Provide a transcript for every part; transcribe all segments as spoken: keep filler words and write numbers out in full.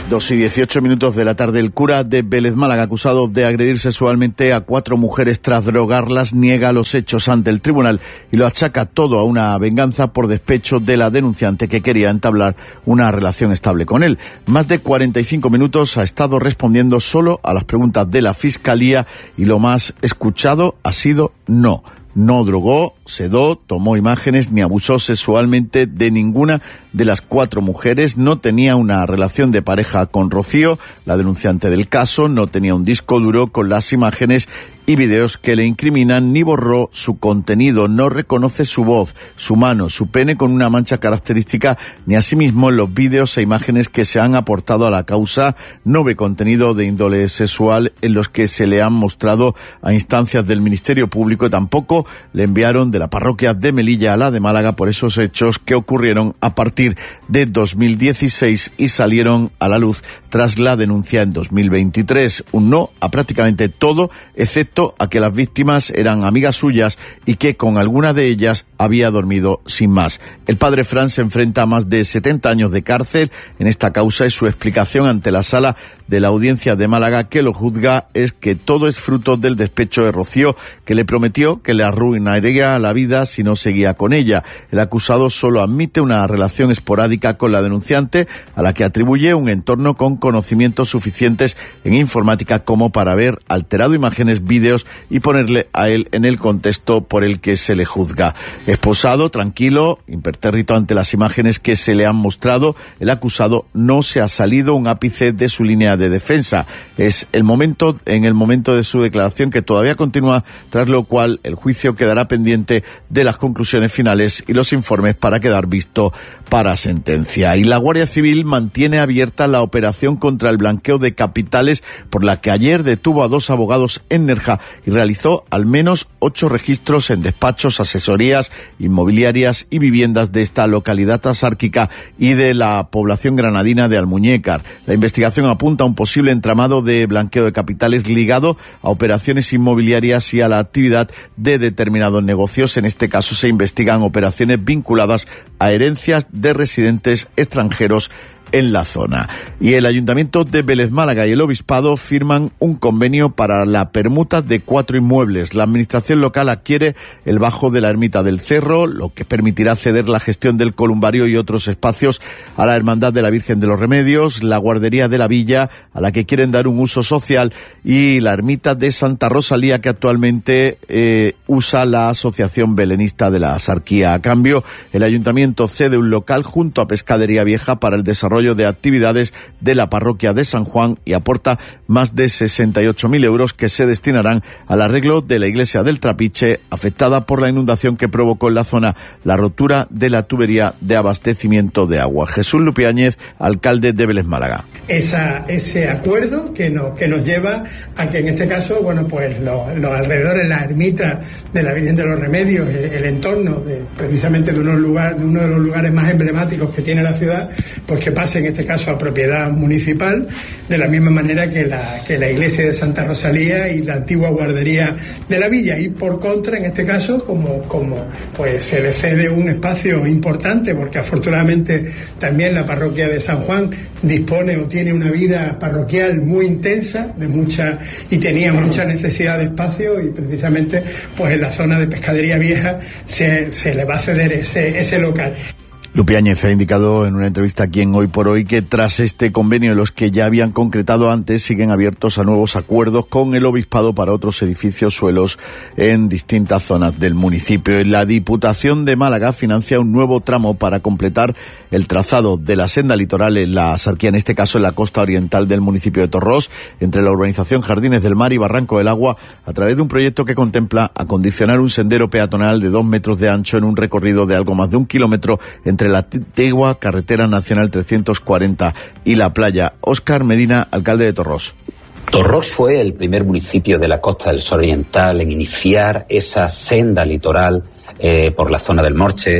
Dos y dieciocho minutos de la tarde. El cura de Vélez Málaga, acusado de agredir sexualmente a cuatro mujeres tras drogarlas, niega los hechos ante el tribunal y lo achaca todo a una venganza por despecho de la denunciante, que quería entablar una relación estable con él. Más de cuarenta y cinco minutos ha estado respondiendo solo a las preguntas de la Fiscalía y lo más escuchado ha sido no. No drogó, sedó, tomó imágenes ni abusó sexualmente de ninguna de las cuatro mujeres. No tenía una relación de pareja con Rocío, la denunciante del caso. No tenía un disco duro con las imágenes y videos que le incriminan, ni borró su contenido. No reconoce su voz, su mano, su pene con una mancha característica, ni asimismo en los vídeos e imágenes que se han aportado a la causa. No ve contenido de índole sexual en los que se le han mostrado a instancias del Ministerio Público. Tampoco le enviaron de la parroquia de Melilla a la de Málaga por esos hechos que ocurrieron a partir de dos mil dieciséis y salieron a la luz tras la denuncia en dos mil veintitrés. Un no a prácticamente todo, excepto a que las víctimas eran amigas suyas y que con alguna de ellas había dormido sin más. El padre Fran se enfrenta a más de setenta años de cárcel en esta causa y su explicación ante la sala de la audiencia de Málaga, que lo juzga, es que todo es fruto del despecho de Rocío, que le prometió que le arruinaría la vida si no seguía con ella. El acusado solo admite una relación esporádica con la denunciante, a la que atribuye un entorno con conocimientos suficientes en informática como para haber alterado imágenes, vídeos y ponerle a él en el contexto por el que se le juzga. Esposado, tranquilo, impertérrito ante las imágenes que se le han mostrado, el acusado no se ha salido un ápice de su línea de defensa. Es el momento, en el momento de su declaración, que todavía continúa, tras lo cual el juicio quedará pendiente de las conclusiones finales y los informes para quedar visto para sentencia. Y la Guardia Civil mantiene abierta la operación contra el blanqueo de capitales, por la que ayer detuvo a dos abogados en Nerja y realizó al menos ocho registros en despachos, asesorías inmobiliarias y viviendas de esta localidad asárquica y de la población granadina de Almuñécar. La investigación apunta a un posible entramado de blanqueo de capitales ligado a operaciones inmobiliarias y a la actividad de determinados negocios. En este caso se investigan operaciones vinculadas a herencias de residentes extranjeros en la zona. Y el Ayuntamiento de Vélez Málaga y el Obispado firman un convenio para la permuta de cuatro inmuebles. La Administración local adquiere el bajo de la Ermita del Cerro, lo que permitirá ceder la gestión del columbario y otros espacios a la Hermandad de la Virgen de los Remedios, la Guardería de la Villa, a la que quieren dar un uso social, y la Ermita de Santa Rosalía, que actualmente eh, usa la Asociación Belenista de la Asarquía. A cambio, el Ayuntamiento cede un local junto a Pescadería Vieja para el desarrollo de actividades de la parroquia de San Juan y aporta más de sesenta y ocho mil euros que se destinarán al arreglo de la iglesia del Trapiche, afectada por la inundación que provocó en la zona la rotura de la tubería de abastecimiento de agua. Jesús Lupiáñez, alcalde de Vélez Málaga. Esa, ese acuerdo que nos, que nos lleva a que en este caso, bueno, pues los, los alrededores, la ermita de la Virgen de los Remedios, el, el entorno de, precisamente de, unos lugar, de uno de los lugares más emblemáticos que tiene la ciudad, pues que pase en este caso a propiedad municipal, de la misma manera que la, que la iglesia de Santa Rosalía y la antigua guardería de la villa. Y por contra, en este caso, como, como pues se le cede un espacio importante, porque afortunadamente también la parroquia de San Juan dispone o tiene una vida parroquial muy intensa, de mucha, y tenía mucha necesidad de espacio, y precisamente pues en la zona de Pescadería Vieja se, se le va a ceder ese, ese local. Lupiáñez ha indicado en una entrevista aquí en Hoy por Hoy que tras este convenio, los que ya habían concretado antes siguen abiertos a nuevos acuerdos con el Obispado para otros edificios, suelos en distintas zonas del municipio. La Diputación de Málaga financia un nuevo tramo para completar el trazado de la senda litoral en la Asarquía, en este caso en la costa oriental del municipio de Torrós, entre la urbanización Jardines del Mar y Barranco del Agua, a través de un proyecto que contempla acondicionar un sendero peatonal de dos metros de ancho en un recorrido de algo más de un kilómetro entre la antigua carretera nacional trescientos cuarenta y la playa. Óscar Medina, alcalde de Torrós. Torrós fue el primer municipio de la costa del sur oriental en iniciar esa senda litoral eh, por la zona del Morche.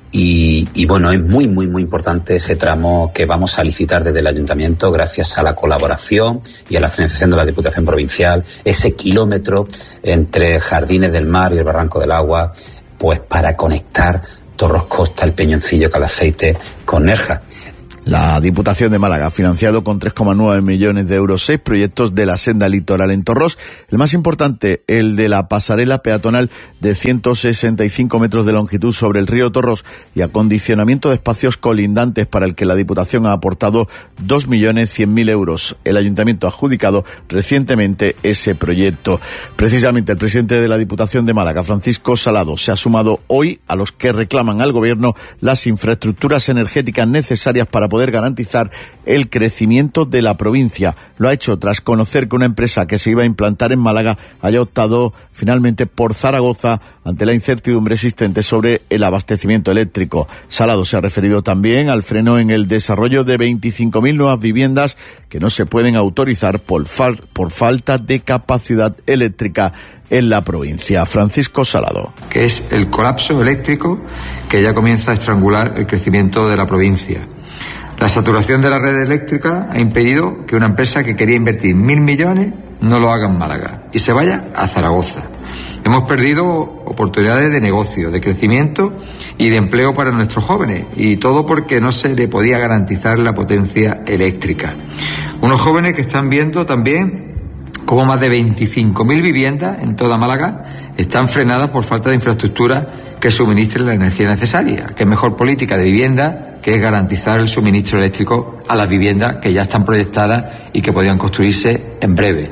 Y, y bueno, es muy, muy, muy importante ese tramo que vamos a licitar desde el Ayuntamiento, gracias a la colaboración y a la financiación de la Diputación Provincial, ese kilómetro entre Jardines del Mar y el Barranco del Agua, pues para conectar Torrós Costa, el Peñoncillo, Calaceite con Nerja. La Diputación de Málaga ha financiado con tres coma nueve millones de euros seis proyectos de la senda litoral en Torros. El más importante, el de la pasarela peatonal de ciento sesenta y cinco metros de longitud sobre el río Torros y acondicionamiento de espacios colindantes, para el que la Diputación ha aportado dos millones cien mil euros. El Ayuntamiento ha adjudicado recientemente ese proyecto. Precisamente el presidente de la Diputación de Málaga, Francisco Salado, se ha sumado hoy a los que reclaman al Gobierno las infraestructuras energéticas necesarias para poder poder garantizar el crecimiento de la provincia. Lo ha hecho tras conocer que una empresa que se iba a implantar en Málaga haya optado finalmente por Zaragoza ante la incertidumbre existente sobre el abastecimiento eléctrico. Salado se ha referido también al freno en el desarrollo de veinticinco mil nuevas viviendas que no se pueden autorizar por, fal- por falta de capacidad eléctrica en la provincia. Francisco Salado. Que es el colapso eléctrico que ya comienza a estrangular el crecimiento de la provincia. La saturación de la red eléctrica ha impedido que una empresa que quería invertir mil millones no lo haga en Málaga y se vaya a Zaragoza. Hemos perdido oportunidades de negocio, de crecimiento y de empleo para nuestros jóvenes, y todo porque no se le podía garantizar la potencia eléctrica. Unos jóvenes que están viendo también cómo más de veinticinco mil viviendas en toda Málaga están frenadas por falta de infraestructura que suministren la energía necesaria. Qué mejor política de vivienda que es garantizar el suministro eléctrico a las viviendas que ya están proyectadas y que podrían construirse en breve.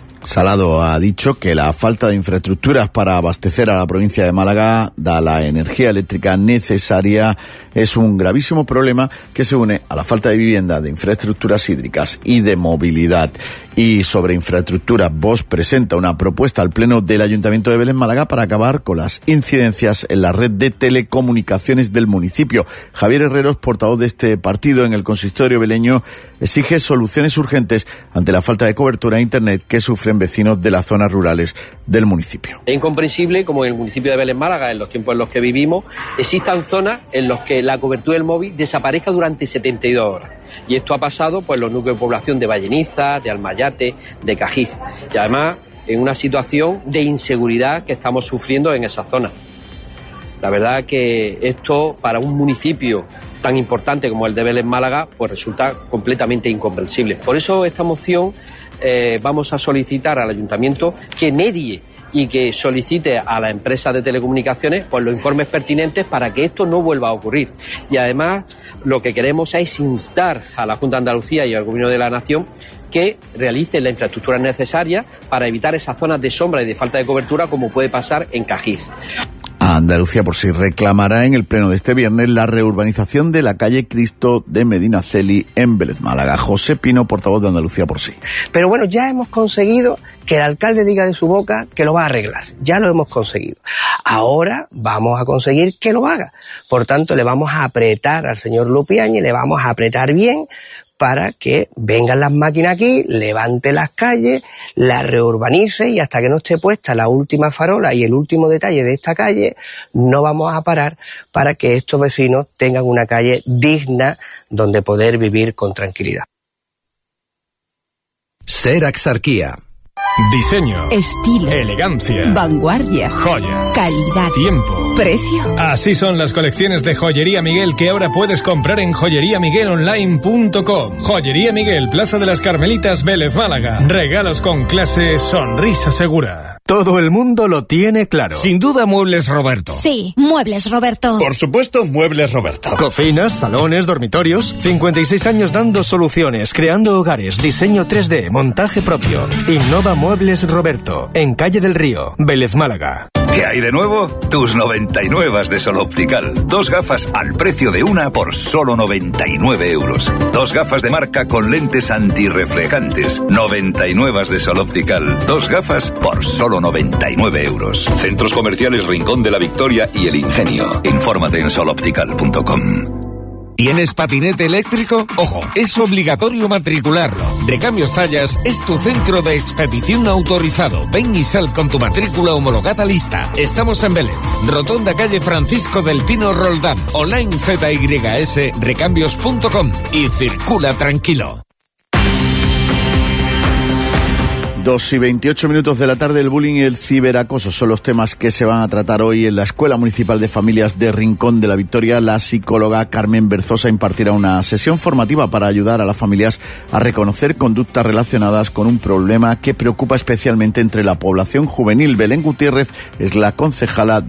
Salado ha dicho que la falta de infraestructuras para abastecer a la provincia de Málaga da la energía eléctrica necesaria es un gravísimo problema que se une a la falta de vivienda, de infraestructuras hídricas y de movilidad. Y sobre infraestructura, Vox presenta una propuesta al Pleno del Ayuntamiento de Vélez Málaga para acabar con las incidencias en la red de telecomunicaciones del municipio. Javier Herreros, portavoz de este partido en el consistorio veleño, exige soluciones urgentes ante la falta de cobertura a Internet que sufren vecinos de las zonas rurales del municipio. Es incomprensible como en el municipio de Vélez Málaga, en los tiempos en los que vivimos, existan zonas en las que la cobertura del móvil desaparezca durante setenta y dos horas. Y esto ha pasado pues, en los núcleos de población de Valleniza, de Almayate, de Cajiz. Y además en una situación de inseguridad que estamos sufriendo en esas zonas. La verdad que esto para un municipio tan importante como el de Vélez Málaga pues resulta completamente incomprensible. Por eso esta moción eh, vamos a solicitar al Ayuntamiento que medie y que solicite a la empresa de telecomunicaciones pues, los informes pertinentes para que esto no vuelva a ocurrir. Y además lo que queremos es instar a la Junta de Andalucía y al Gobierno de la Nación que realicen la infraestructura necesaria para evitar esas zonas de sombra y de falta de cobertura como puede pasar en Cajiz. Andalucía por sí reclamará en el pleno de este viernes la reurbanización de la calle Cristo de Medinaceli en Vélez Málaga. José Pino, portavoz de Andalucía por sí. Pero bueno, ya hemos conseguido que el alcalde diga de su boca que lo va a arreglar. Ya lo hemos conseguido. Ahora vamos a conseguir que lo haga. Por tanto, le vamos a apretar al señor Lupiáñez, le vamos a apretar bien para que vengan las máquinas aquí, levante las calles, las reurbanice y hasta que no esté puesta la última farola y el último detalle de esta calle, no vamos a parar para que estos vecinos tengan una calle digna donde poder vivir con tranquilidad. Ser Axarquía. Diseño, estilo, elegancia, vanguardia, joya, calidad, tiempo, precio. Así son las colecciones de Joyería Miguel que ahora puedes comprar en joyería miguel online punto com. Joyería Miguel, Plaza de las Carmelitas, Vélez Málaga. Regalos con clase, sonrisa segura. Todo el mundo lo tiene claro. Sin duda, Muebles Roberto. Sí, Muebles Roberto. Por supuesto, Muebles Roberto. Cocinas, salones, dormitorios. cincuenta y seis años dando soluciones, creando hogares, diseño tres D, montaje propio. Innova Muebles Roberto, en Calle del Río, Vélez Málaga. ¿Qué hay de nuevo? Tus noventa y nueve de Sol Optical. Dos gafas al precio de una por solo noventa y nueve euros. Dos gafas de marca con lentes antirreflejantes. noventa y nueve de Sol Optical. Dos gafas por solo noventa y nueve euros. Centros comerciales Rincón de la Victoria y El Ingenio. Infórmate en sol optical punto com. ¿Tienes patinete eléctrico? Ojo, es obligatorio matricularlo. Recambios Tallas es tu centro de expedición autorizado. Ven y sal con tu matrícula homologada lista. Estamos en Vélez, Rotonda calle Francisco del Pino Roldán, online z y s recambios punto com y circula tranquilo. Dos y veintiocho minutos de la tarde, el bullying y el ciberacoso son los temas que se van a tratar hoy en la Escuela Municipal de Familias de Rincón de la Victoria. La psicóloga Carmen Berzosa impartirá una sesión formativa para ayudar a las familias a reconocer conductas relacionadas con un problema que preocupa especialmente entre la población juvenil. Belén Gutiérrez es la concejala